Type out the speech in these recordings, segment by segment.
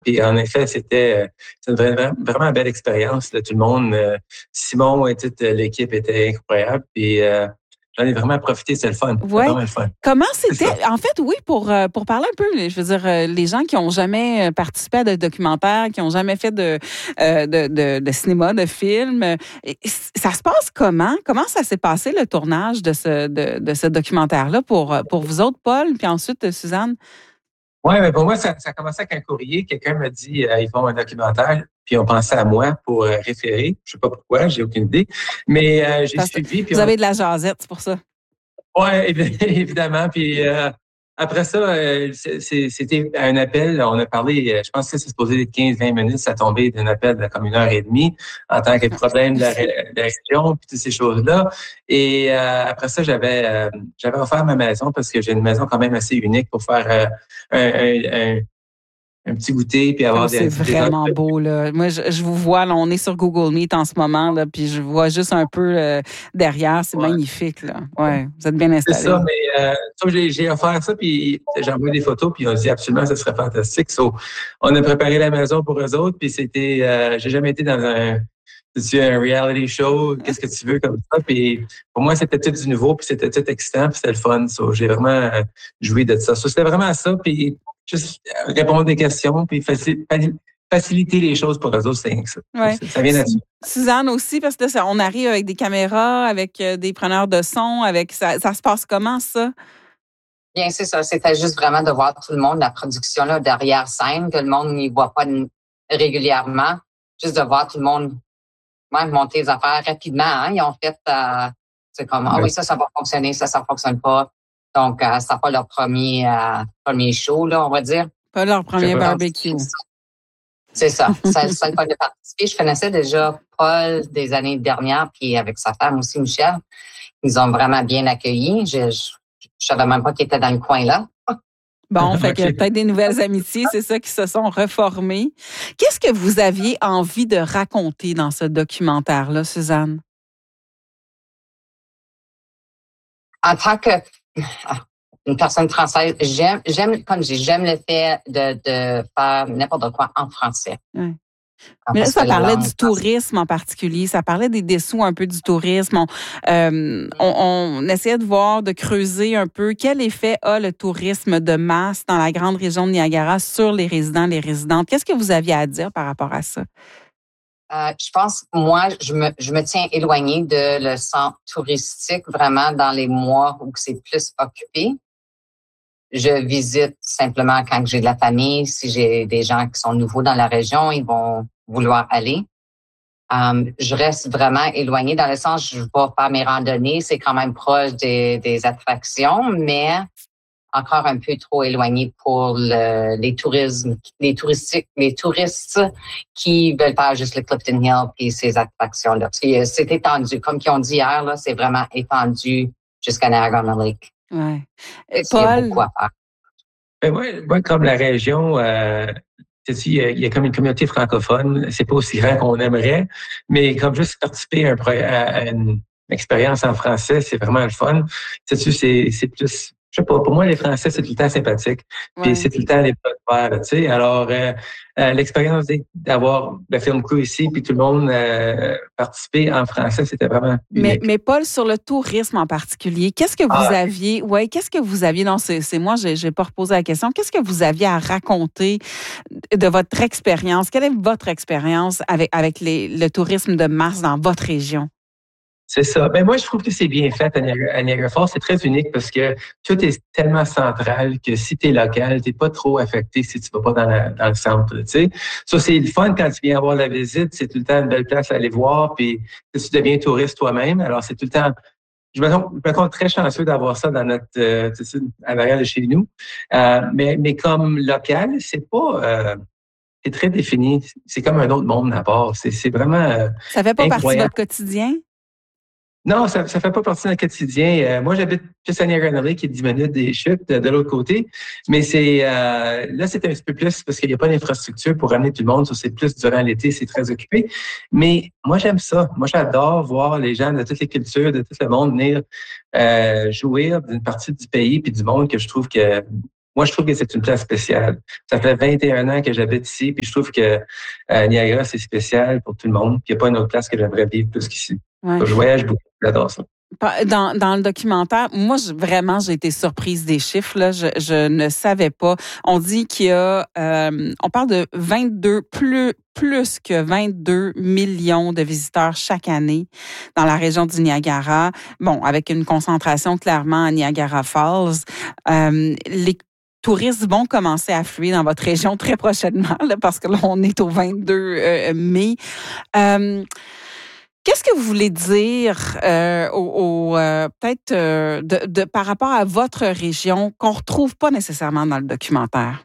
Puis en effet, c'était vraiment une belle expérience. Là, tout le monde, Simon et toute l'équipe était incroyable. Puis j'en ai vraiment profité, c'est le fun. C'était Ouais. vraiment le fun. Comment c'était? En fait, oui, pour parler un peu, je veux dire, les gens qui ont jamais participé à des documentaires, qui ont jamais fait de cinéma, de film, ça se passe comment? Comment ça s'est passé le tournage de ce documentaire-là pour vous autres, Paul, puis ensuite Suzanne? Oui, mais pour moi, ça a commencé avec un courrier. Quelqu'un m'a dit ils font un documentaire, puis on pensait à moi pour référer. Je sais pas pourquoi, j'ai aucune idée. Mais j'ai suivi. Puis vous avez de la jasette, c'est pour ça. Oui, évidemment. Puis après ça, c'était un appel. On a parlé, je pense que c'est supposé être 15-20 minutes. Ça tombait d'un appel de comme 1 heure et demie en tant que problème de la région, puis toutes ces choses-là. Et après ça, j'avais offert ma maison parce que j'ai une maison quand même assez unique pour faire un petit goûter puis avoir c'est vraiment beau, là. Moi, je vous vois, là, on est sur Google Meet en ce moment, là, puis je vois juste un peu derrière. C'est magnifique, là. Ouais, vous êtes bien installés. C'est ça, mais j'ai offert ça, puis j'ai envoyé des photos, puis on a dit absolument, ça serait fantastique. So, on a préparé la maison pour eux autres, puis c'était, j'ai jamais été dans un reality show, qu'est-ce que tu veux comme ça, puis pour moi, c'était tout du nouveau, puis c'était tout excitant, puis c'était le fun. So, j'ai vraiment joui de ça. So, c'était vraiment ça, puis juste répondre des questions, puis faciliter les choses pour eux autres, c'est rien que ça. Ouais. Ça vient là-dessus. Suzanne aussi, parce que là, on arrive avec des caméras, avec des preneurs de son, avec ça se passe comment, ça? Bien, c'est ça. C'était juste vraiment de voir tout le monde, la production là, derrière scène, que le monde n'y voit pas régulièrement. Juste de voir tout le monde monter les affaires rapidement. Hein. Ils ont fait, c'est comme, oui, ça va fonctionner, ça fonctionne pas. Donc, ça n'a pas leur premier show, là, on va dire. Pas leur premier barbecue. C'est ça. Ça le fun de participer. Je connaissais déjà Paul des années dernières, puis avec sa femme aussi, Michel. Ils ont vraiment bien accueilli. Je savais même pas qu'ils étaient dans le coin là. Bon, fait que peut-être des nouvelles amitiés, c'est ça, qui se sont reformées. Qu'est-ce que vous aviez envie de raconter dans ce documentaire-là, Suzanne? En tant que une personne française, j'aime le fait de faire n'importe quoi en français. Oui. Mais là, ça parlait du tourisme en particulier. Ça parlait des dessous un peu du tourisme. On essayait de voir, de creuser un peu quel effet a le tourisme de masse dans la grande région de Niagara sur les résidents, les résidentes. Qu'est-ce que vous aviez à dire par rapport à ça? Je pense, moi, je me tiens éloignée de le centre touristique vraiment dans les mois où c'est plus occupé. Je visite simplement quand j'ai de la famille. Si j'ai des gens qui sont nouveaux dans la région, ils vont vouloir aller. Je reste vraiment éloignée dans le sens, je vais faire mes randonnées. C'est quand même proche des attractions, mais encore un peu trop éloignée pour les touristes qui veulent faire juste le Clifton Hill et ces attractions-là. C'est étendu. Comme ils ont dit hier, là, c'est vraiment étendu jusqu'à Niagara Lake. Ouais. Paul? Il y a beaucoup à faire. Moi, comme la région, il y a comme une communauté francophone. C'est pas aussi grand qu'on aimerait, mais comme juste participer à une expérience en français, c'est vraiment le fun. C'est plus... Je sais pas, pour moi, les Français, c'est tout le temps sympathique. Puis c'est tout le temps les bras de fer, tu sais. Alors, l'expérience d'avoir le film crew ici, puis tout le monde participer en français, c'était vraiment unique. Mais Paul, sur le tourisme en particulier, qu'est-ce que vous aviez... Oui, qu'est-ce que vous aviez... Non, c'est moi, j'ai pas reposé la question. Qu'est-ce que vous aviez à raconter de votre expérience? Quelle est votre expérience avec le tourisme de masse dans votre région? C'est ça. Ben moi, je trouve que c'est bien fait à Niagara Falls. C'est très unique parce que tout est tellement central que si tu es local, tu n'es pas trop affecté si tu ne vas pas dans le centre. Tu sais. Ça, c'est le fun quand tu viens avoir la visite. C'est tout le temps une belle place à aller voir. Puis tu deviens touriste toi-même. Alors, c'est tout le temps... Je me compte très chanceux d'avoir ça dans notre à l'arrière de chez nous. Mais comme local, c'est pas... c'est très défini. C'est comme un autre monde à part. C'est vraiment ça fait pas incroyable. Partie de votre quotidien? Non, ça fait pas partie de notre quotidien. Moi, j'habite juste à Niagara Lake, qui est 10 minutes des chutes de l'autre côté. Mais là, c'est un petit peu plus parce qu'il n'y a pas d'infrastructure pour ramener tout le monde. Ça, c'est plus durant l'été, c'est très occupé. Mais moi, j'aime ça. Moi, j'adore voir les gens de toutes les cultures, de tout le monde venir jouir d'une partie du pays puis du monde que je trouve que Moi, je trouve que c'est une place spéciale. Ça fait 21 ans que j'habite ici, puis je trouve que Niagara, c'est spécial pour tout le monde. Il n'y a pas une autre place que j'aimerais vivre plus qu'ici. Ouais. Je voyage beaucoup, j'adore ça. Dans le documentaire, moi, j'ai été surprise des chiffres. Là. Je ne savais pas. On dit qu'il y a, on parle de plus que 22 millions de visiteurs chaque année dans la région du Niagara. Bon, avec une concentration clairement à Niagara Falls. Les touristes vont commencer à affluer dans votre région très prochainement, là, parce que là, on est au 22 mai. Qu'est-ce que vous voulez dire peut-être par rapport à votre région qu'on ne retrouve pas nécessairement dans le documentaire?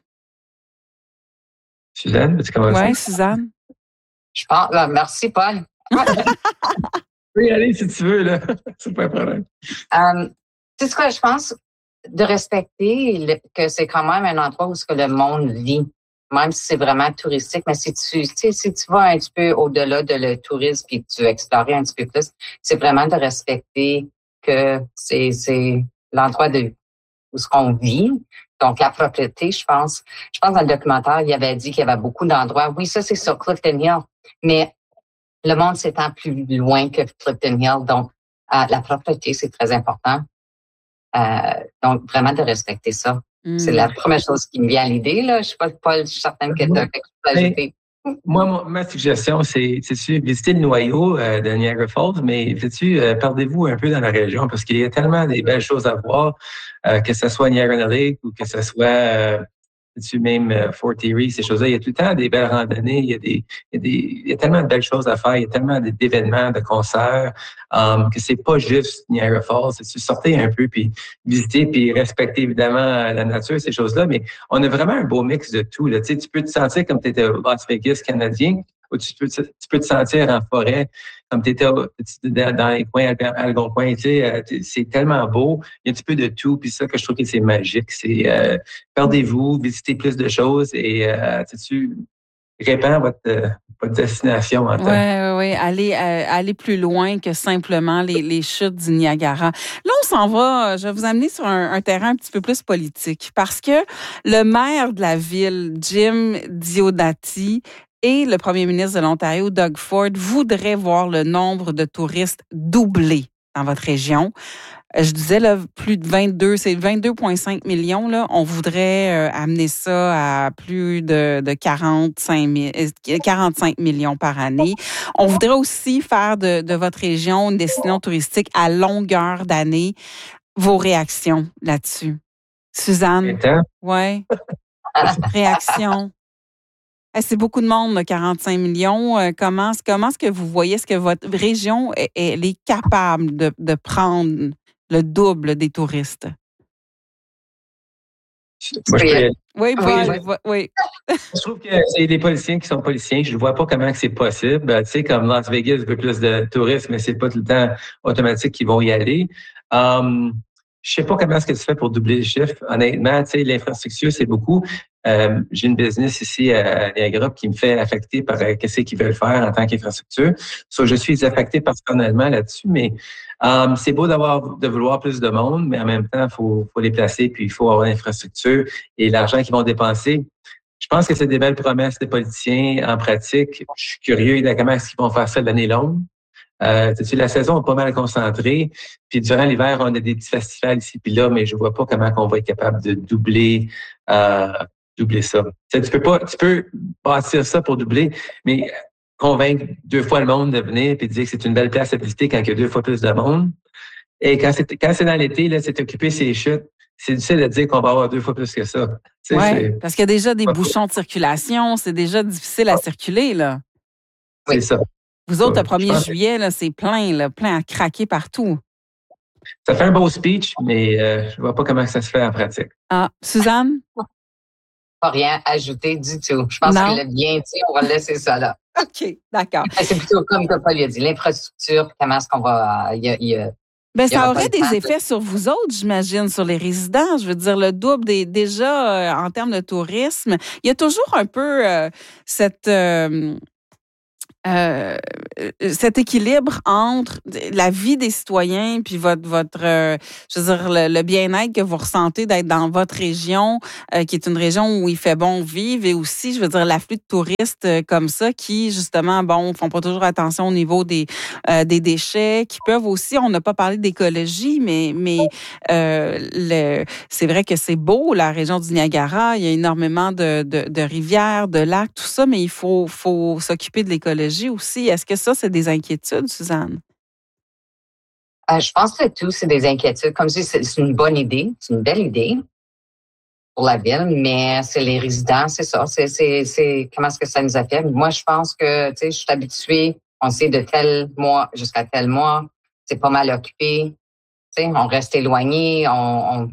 Suzanne, veux-tu commencer? Oui, Suzanne. Je pense, merci, Paul. Oui, allez, si tu veux, là. C'est pas un problème. Tu sais quoi, je pense de respecter que c'est quand même un endroit où ce que le monde vit. Même si c'est vraiment touristique, mais si tu vas un petit peu au-delà de le tourisme puis que tu veux explorer un petit peu plus, c'est vraiment de respecter que c'est l'endroit où ce qu'on vit. Donc, la propreté, je pense dans le documentaire, il avait dit qu'il y avait beaucoup d'endroits. Oui, ça, c'est sur Clifton Hill, mais le monde s'étend plus loin que Clifton Hill. Donc, la propreté, c'est très important. Donc, vraiment de respecter ça. C'est la première chose qui me vient à l'idée, là. Je suis certaine que tu as quelque chose à ajouter. Moi, ma suggestion, c'est visiter le noyau de Niagara Falls, mais perdez-vous un peu dans la région parce qu'il y a tellement des belles choses à voir, que ce soit Niagara Lake ou que ce soit même Fort Erie, ces choses-là. Il y a tout le temps des belles randonnées, il y a tellement de belles choses à faire, il y a tellement d'événements, de concerts, que c'est pas juste Niagara Falls. C'est sortir un peu, puis visiter, puis respecter évidemment la nature, ces choses-là. Mais on a vraiment un beau mix de tout. Là. Tu sais, tu peux te sentir comme tu étais au Las Vegas canadien, ou tu peux te sentir en forêt, comme tu étais dans les coins Algonquin. Tu sais, c'est tellement beau. Il y a un petit peu de tout. Puis ça que je trouve que c'est magique. C'est perdez-vous, visitez plus de choses et tu répand votre destination en temps. Oui. Aller plus loin que simplement les chutes du Niagara. Là, on s'en va. Je vais vous amener sur un terrain un petit peu plus politique parce que le maire de la ville, Jim Diodati, et le premier ministre de l'Ontario, Doug Ford, voudraient voir le nombre de touristes doubler dans votre région. Je disais, là, plus de 22,5 millions. Là, on voudrait amener ça à plus de 45 millions par année. On voudrait aussi faire de votre région une destination touristique à longueur d'année. Vos réactions là-dessus? Suzanne? Oui. Réaction? C'est beaucoup de monde, 45 millions. Comment est-ce que vous voyez, est-ce que votre région elle est capable de prendre le double des touristes? Moi, oui. Je trouve que c'est des politiciens qui sont politiciens. Je ne vois pas comment c'est possible. Tu sais, comme Las Vegas veut plus de touristes, mais c'est pas tout le temps automatique qu'ils vont y aller. Je sais pas comment est-ce que tu fais pour doubler le chiffre. Honnêtement, tu sais, l'infrastructure, c'est beaucoup. J'ai une business ici à Niagara qui me fait affecter par qu'est-ce qu'ils veulent faire en tant qu'infrastructure. Je suis affecté personnellement là-dessus, mais c'est beau de vouloir plus de monde, mais en même temps, faut les placer, puis il faut avoir l'infrastructure et l'argent qu'ils vont dépenser. Je pense que c'est des belles promesses des politiciens en pratique. Je suis curieux de comment est-ce qu'ils vont faire ça l'année longue. La saison est pas mal concentrée. Puis durant l'hiver, on a des petits festivals ici puis là, mais je vois pas comment on va être capable de doubler ça. Tu peux bâtir ça pour doubler, mais convaincre 2 fois le monde de venir puis dire que c'est une belle place à visiter quand il y a 2 fois plus de monde. Et quand c'est dans l'été, là, c'est occuper ses chutes. C'est difficile de dire qu'on va avoir 2 fois plus que ça. Oui, parce qu'il y a déjà des bouchons de circulation. C'est déjà difficile à circuler, là. C'est ça. Vous autres, le 1er juillet, là, c'est plein à craquer partout. Ça fait un beau speech, mais je ne vois pas comment ça se fait en pratique. Ah, Suzanne? Pas rien ajouter du tout. Je pense qu'elle l'a bien dit. On va laisser ça là. OK, d'accord. C'est plutôt comme Paul a dit, l'infrastructure, comment est-ce qu'on va... ça aurait des effets sur vous autres, j'imagine, sur les résidents. Je veux dire, le double déjà en termes de tourisme. Il y a toujours un peu cette cet équilibre entre la vie des citoyens puis votre je veux dire, le bien-être que vous ressentez d'être dans votre région, qui est une région où il fait bon vivre, et aussi, je veux dire, l'afflux de touristes comme ça qui, justement, font pas toujours attention au niveau des déchets, qui peuvent aussi, on n'a pas parlé d'écologie, mais c'est vrai que c'est beau, la région du Niagara, il y a énormément de rivières, de lacs, tout ça, mais il faut s'occuper de l'écologie aussi. Est-ce que ça, c'est des inquiétudes, Suzanne? Je pense que tout, c'est des inquiétudes. Comme je dis, c'est une bonne idée, c'est une belle idée pour la ville, mais c'est les résidents, c'est ça. C'est comment est-ce que ça nous affecte? Moi, je pense que, tu sais, je suis habituée, on sait de tel mois jusqu'à tel mois, c'est pas mal occupé. Tu sais, on reste éloigné, on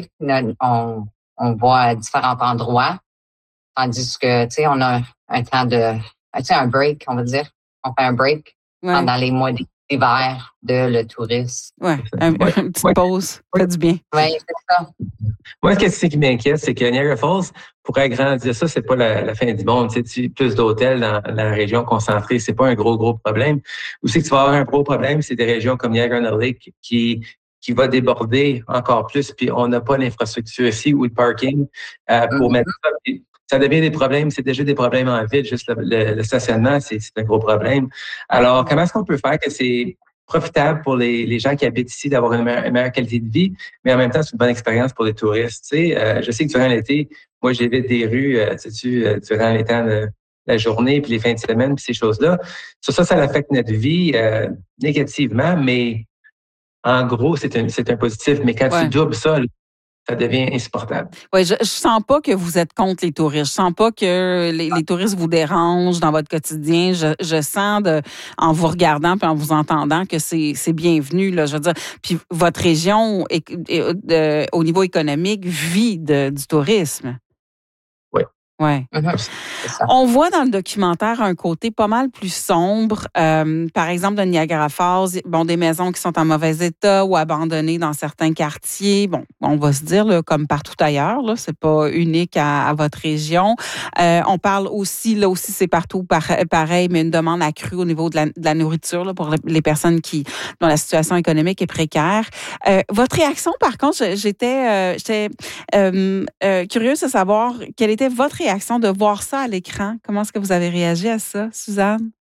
va à différents endroits, tandis que, tu sais, on a un temps un break, on va dire. On fait un break pendant les mois d'hiver de le tourisme. Oui, une petite pause, ça fait du bien. Oui, c'est ça. Moi, ce qui m'inquiète, c'est que Niagara Falls pourrait agrandir ça, c'est pas la fin du monde. Tu sais, plus d'hôtels dans la région concentrée, c'est pas un gros problème. Où c'est que tu vas avoir un gros problème, c'est des régions comme Niagara Lake qui va déborder encore plus, puis on n'a pas l'infrastructure ici ou le parking pour mettre ça. Ça devient des problèmes, c'est déjà des problèmes en ville, juste le stationnement, c'est un gros problème. Alors, comment est-ce qu'on peut faire que c'est profitable pour les gens qui habitent ici d'avoir une meilleure qualité de vie, mais en même temps, c'est une bonne expérience pour les touristes. Tu sais, je sais que durant l'été, moi, j'évite des rues, durant les temps de la journée, puis les fins de semaine, puis ces choses-là. Sur ça affecte notre vie négativement, mais en gros, c'est un positif. Mais quand tu doubles ça devient insupportable. Oui, je sens pas que vous êtes contre les touristes. Je sens pas que les touristes vous dérangent dans votre quotidien. Je sens en vous regardant puis en vous entendant que c'est bienvenu, là. Je veux dire, puis votre région, au niveau économique, vit du tourisme. Oui. Ouais. On voit dans le documentaire un côté pas mal plus sombre. Par exemple, de Niagara Falls, des maisons qui sont en mauvais état ou abandonnées dans certains quartiers. Bon, on va se dire, là, comme partout ailleurs, là, c'est pas unique à votre région. On parle aussi, là aussi, c'est partout pareil, mais une demande accrue au niveau de la nourriture là, pour les personnes dont la situation économique est précaire. Votre réaction, par contre, j'étais curieuse de savoir quelle était votre réaction de voir ça à l'écran. Comment est-ce que vous avez réagi à ça, Suzanne?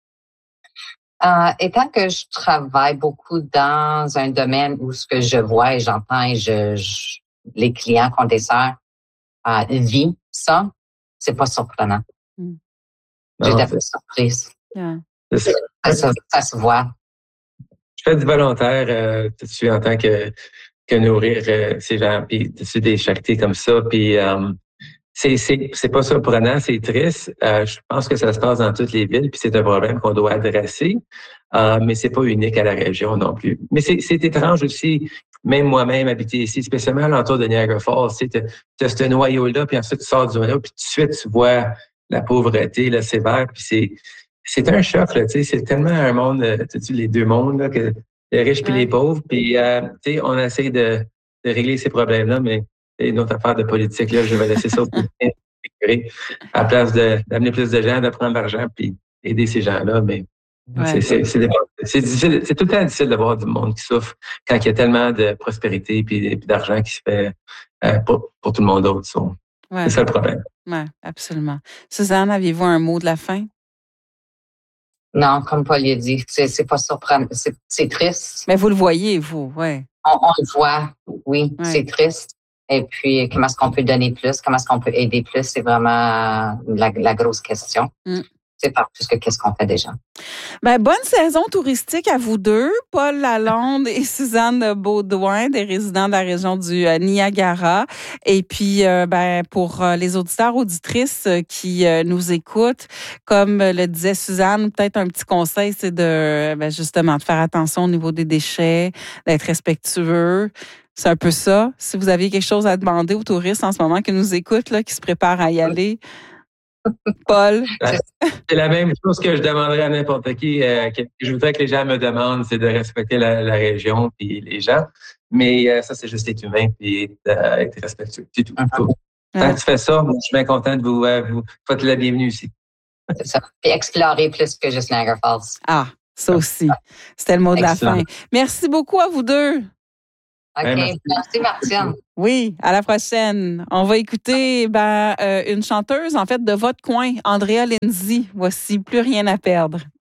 Étant que je travaille beaucoup dans un domaine où ce que je vois et j'entends et les clients qu'on dessert vivent ça, c'est pas surprenant. J'étais un peu surprise. Ça se voit. Je fais du volontaire dessus en tant que nourrir ces gens, puis dessus des charités comme ça, puis c'est pas surprenant, c'est triste. Je pense que ça se passe dans toutes les villes, puis c'est un problème qu'on doit adresser, mais c'est pas unique à la région non plus. Mais c'est étrange aussi, même moi-même habité ici, spécialement à l'entour de Niagara Falls, tu as ce noyau-là, puis ensuite tu sors du noyau, puis tout de suite tu vois la pauvreté là, sévère, puis c'est un choc, là, tu sais, c'est tellement un monde, les deux mondes, là, que les riches puis les pauvres, puis tu sais, on essaie de régler ces problèmes-là, mais c'est une autre affaire de politique, là, je vais laisser ça à la place d'amener plus de gens, de prendre l'argent puis aider ces gens-là, mais c'est difficile, c'est tout le temps difficile de voir du monde qui souffre quand il y a tellement de prospérité puis d'argent qui se fait pour tout le monde d'autre. C'est ça le problème. Oui, absolument. Suzanne, aviez-vous un mot de la fin? Non, comme Paul l'a dit, c'est pas surprenant, c'est triste. Mais vous le voyez, vous, oui. On le voit, oui, c'est triste. Et puis, comment est-ce qu'on peut donner plus? Comment est-ce qu'on peut aider plus? C'est vraiment la grosse question. C'est pas plus que qu'est-ce qu'on fait déjà. Bonne saison touristique à vous deux, Paul Lalonde et Suzanne Baudouin, des résidents de la région du Niagara. Et puis, pour les auditeurs, auditrices qui nous écoutent, comme le disait Suzanne, peut-être un petit conseil, c'est justement de faire attention au niveau des déchets, d'être respectueux. C'est un peu ça. Si vous aviez quelque chose à demander aux touristes en ce moment qui nous écoutent, là, qui se préparent à y aller, Paul? C'est la même chose que je demanderais à n'importe qui. Que je voudrais que les gens me demandent, c'est de respecter la région et les gens. Mais ça, c'est juste être humain et être respectueux. C'est tout. Quand tu fais ça, moi, je suis bien content de vous souhaiter la bienvenue ici. C'est ça. Puis explorer plus que juste Niagara Falls. Ah, ça aussi. C'était le mot de Excellent. la fin. Merci beaucoup à vous deux. OK. Merci, Martine. Oui, à la prochaine. On va écouter une chanteuse, en fait, de votre coin, Andrea Lenzi. Voici Plus rien à perdre.